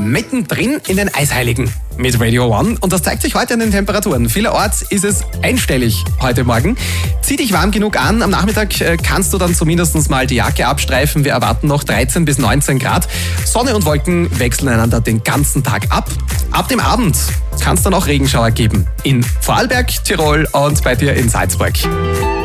mittendrin in den Eisheiligen mit Radio One. Und das zeigt sich heute an den Temperaturen. Vielerorts ist es einstellig heute Morgen. Zieh dich warm genug an. Am Nachmittag kannst du dann zumindest mal die Jacke abstreifen. Wir erwarten noch 13 bis 19 Grad. Sonne und Wolken wechseln einander den ganzen Tag ab. Ab dem Abend kann es dann auch Regenschauer geben. In Vorarlberg, Tirol und bei dir in Salzburg.